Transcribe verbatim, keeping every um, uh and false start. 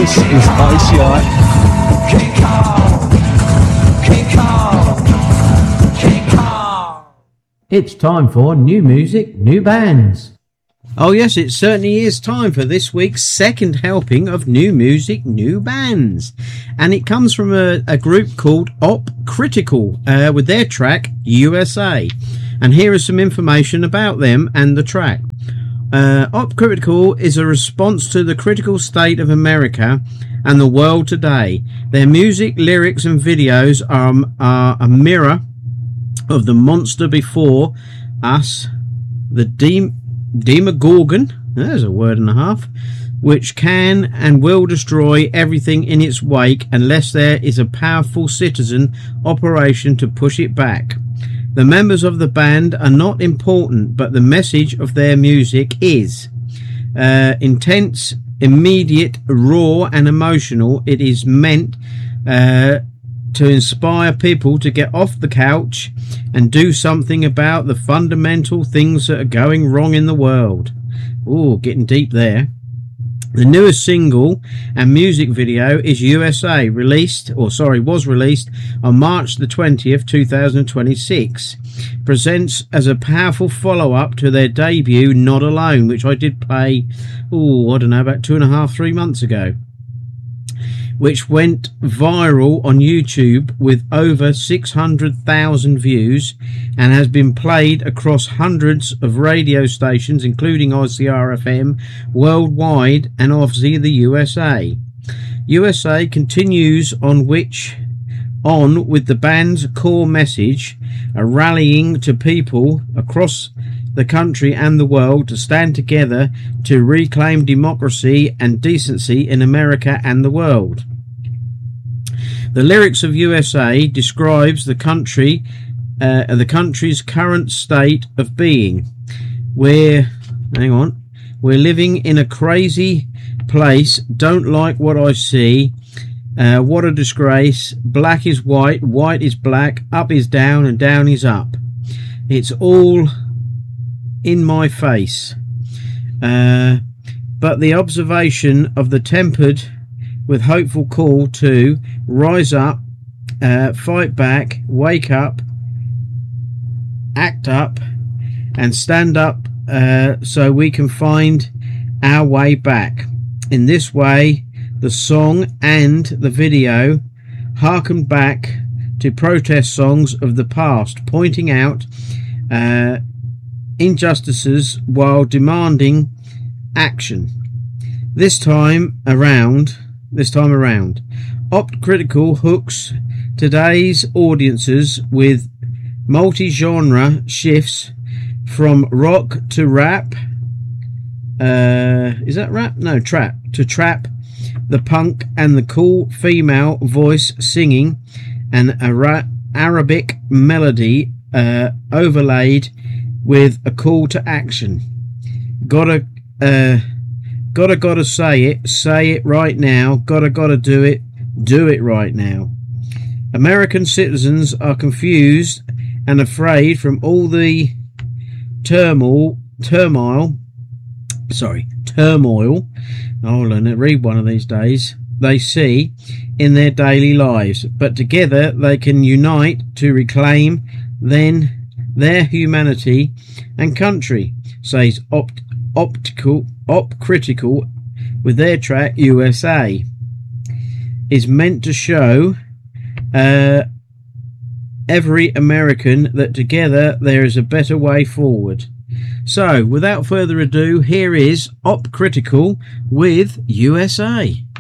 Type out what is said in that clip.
This is I C I. King Kong, King Kong, King Kong. It's time for new music, new bands. Oh yes, it certainly is time for this week's second helping of new music, new bands. And it comes from a, a group called Op Critical uh, with their track U S A. And here is some information about them and the track. Uh, Op Critical is a response to the critical state of America and the world today. Their music, lyrics and videos are, are a mirror of the monster before us, the Dem- Demogorgon, there's a word and a half, which can and will destroy everything in its wake unless there is a powerful citizen operation to push it back. The members of the band are not important, but the message of their music is uh, intense, immediate, raw and emotional. It is meant uh, to inspire people to get off the couch and do something about the fundamental things that are going wrong in the world. Ooh, getting deep there. The newest single and music video is U S A, released, or sorry, was released on March the twentieth, two thousand twenty-six. Presents as a powerful follow-up to their debut, Not Alone, which I did play, oh, I don't know, about two and a half, three months ago, which went viral on YouTube with over six hundred thousand views and has been played across hundreds of radio stations, including I C R F M, worldwide, and obviously the U S A. U S A continues on which on with the band's core message, a rallying to people across the country and the world to stand together to reclaim democracy and decency in America and the world. The lyrics of U S A describes the country, uh, the country's current state of being. We're, hang on, we're living in a crazy place. Don't like what I see. Uh, what a disgrace. Black is white, white is black, up is down, and down is up. It's all in my face. Uh, but the observation of the tempered with hopeful call to rise up, uh, fight back, wake up, act up, and stand up uh, so we can find our way back. In this way, the song and the video harken back to protest songs of the past, pointing out uh, injustices while demanding action. This time around, this time around, Op Critical hooks today's audiences with multi-genre shifts from rock to rap. Uh, is that rap? No, trap. To trap, the punk and the cool female voice singing, an Ara- Arabic melody uh, overlaid with a call to action. Gotta, uh, gotta, gotta say it, say it right now. Gotta, gotta do it, do it right now. American citizens are confused and afraid from all the turmoil, turmoil, sorry, turmoil. I'll learn to read one of these days. They see in their daily lives, but together they can unite to reclaim then their humanity and country, says Opt- Optical Op Critical with their track U S A. Is meant to show uh, every American that together there is a better way forward. So, without further ado, here is Op Critical with U S A.